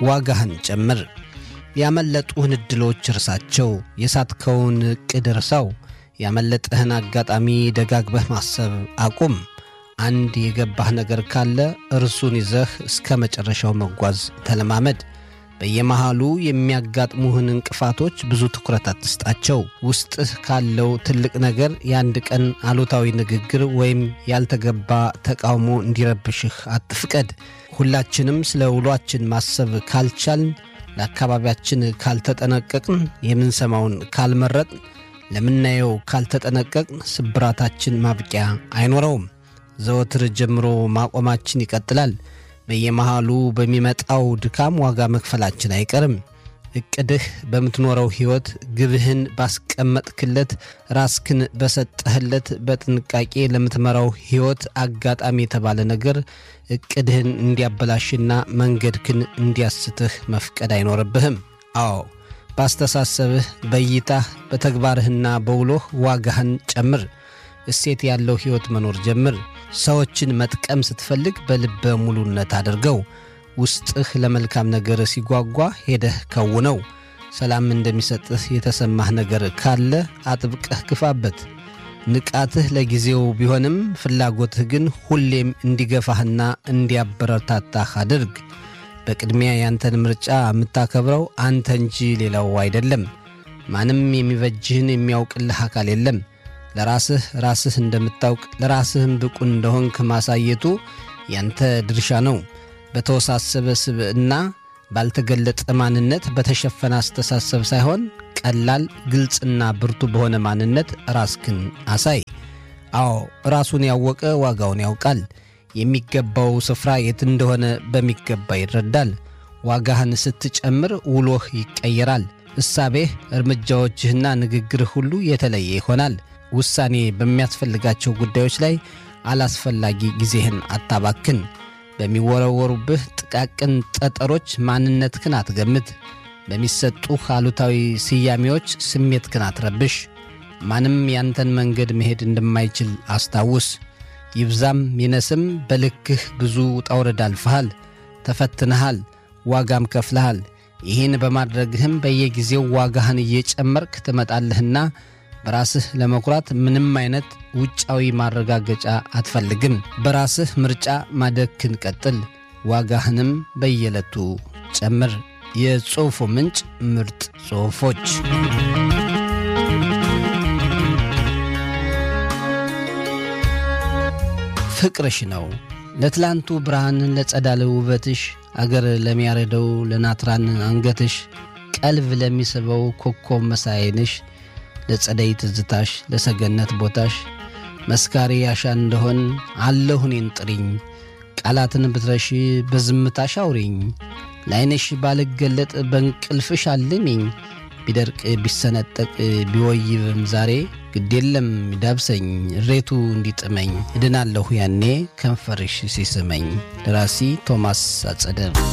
ዋጋህን ጨምር። ያመለጡህን እድሎች እርሳቸው፣ የሳትከውን ዕቅድ እርሳው። ያመለጠህን አጋጣሚ ደጋግበህ ማሰብ አቁም። አንድ የገባህ ነገር ካለ እርሱን ይዘህ እስከ መጨረሻው መጓዝ ተለማመድ። በየመሃሉ የሚያጋጥሙህን እንቅፋቶች ብዙ ትኩረት አትስጣቸው። ውስጥህ ካለው ትልቅ ነገር የአንድ ቀን አሉታዊ ንግግር ወይም ያልተገባ ተቃውሞ እንዲረብሽህ አትፍቀድ። ሁላችንም ስለ ውሏችን ማሰብ ካልቻልን፣ ለአካባቢያችን ካልተጠነቀቅን፣ የምንሰማውን ካልመረጥን፣ ለምናየው ካልተጠነቀቅን ስብራታችን ማብቂያ አይኖረውም። ዘወትር ጀምሮ ማቆማችን ይቀጥላል። በየመሃሉ በሚመጣው ድካም ዋጋ መክፈላችን አይቀርም። እቅድህ በምትኖረው ሕይወት ግብህን ባስቀመጥክለት፣ ራስክን በሰጠህለት በጥንቃቄ ለምትመራው ሕይወት አጋጣሚ የተባለ ነገር እቅድህን እንዲያበላሽና መንገድክን እንዲያስትህ መፍቀድ አይኖርብህም። አዎ፣ ባስተሳሰብህ፣ በእይታህ፣ በተግባርህና በውሎህ ዋጋህን ጨምር። እሴት ያለው ሕይወት መኖር ጀምር። ሰዎችን መጥቀም ስትፈልግ በልበ ሙሉነት አድርገው። ውስጥህ ለመልካም ነገር ሲጓጓ ሄደህ ከውነው። ሰላም እንደሚሰጥህ የተሰማህ ነገር ካለ አጥብቀህ ግፋበት። ንቃትህ ለጊዜው ቢሆንም ፍላጎትህ ግን ሁሌም እንዲገፋህና እንዲያበረታታህ አድርግ። በቅድሚያ ያንተን ምርጫ የምታከብረው አንተ እንጂ ሌላው አይደለም። ማንም የሚበጅህን የሚያውቅልህ አካል የለም። ለራስህ እንደምታውቅ፣ ለራስህም ብቁ እንደሆንክ ማሳየቱ ያንተ ድርሻ ነው። በተወሳሰበ ስብዕና፣ ባልተገለጠ ማንነት፣ በተሸፈነ አስተሳሰብ ሳይሆን ቀላል፣ ግልጽና ብርቱ በሆነ ማንነት ራስክን አሳይ። አዎ፣ ራሱን ያወቀ ዋጋውን ያውቃል። የሚገባው ስፍራ የት እንደሆነ በሚገባ ይረዳል። ዋጋህን ስትጨምር ውሎህ ይቀየራል። እሳቤህ፣ እርምጃዎችህና ንግግርህ ሁሉ የተለየ ይሆናል። ውሳኔ በሚያስፈልጋቸው ጉዳዮች ላይ አላስፈላጊ ጊዜህን አታባክን። በሚወረወሩብህ ጥቃቅን ጠጠሮች ማንነትህን አትገምት። በሚሰጡህ አሉታዊ ስያሜዎች ስሜትህን አትረብሽ። ማንም ያንተን መንገድ መሄድ እንደማይችል አስታውስ። ይብዛም ይነስም በልክህ ብዙ ውጣ ውረድ አልፈሃል፣ ተፈትነሃል፣ ዋጋም ከፍለሃል። ይህን በማድረግህም በየጊዜው ዋጋህን እየጨመርክ ትመጣለህና በራስህ ለመኩራት ምንም አይነት ውጫዊ ማረጋገጫ አትፈልግም። በራስህ ምርጫ ማደግህን ቀጥል። ዋጋህንም በየዕለቱ ጨምር። የጽሑፉ ምንጭ ምርጥ ጽሑፎች። ፍቅርሽ ነው ለትላንቱ ብርሃን፣ ለጸዳለ ውበትሽ፣ አገር ለሚያረደው ለናትራን አንገትሽ፣ ቀልብ ለሚስበው ኮከብ መሳይንሽ፣ ለጸደይ ትዝታሽ፣ ለሰገነት ቦታሽ፣ መስካሪ ያሻ እንደሆን አለሁ እኔን ጥሪኝ። ቃላትን ብትረሺ በዝምታሽ አውሪኝ። ላይንሽ ባልገለጥ በእንቅልፍሽ አልሚኝ። ቢደርቅ ቢሰነጠቅ ቢወይብም ዛሬ ግዴለም ይዳብሰኝ እሬቱ እንዲጥመኝ። እድናለሁ ያኔ ከንፈርሽ ሲስመኝ። ደራሲ ቶማስ አጸደ።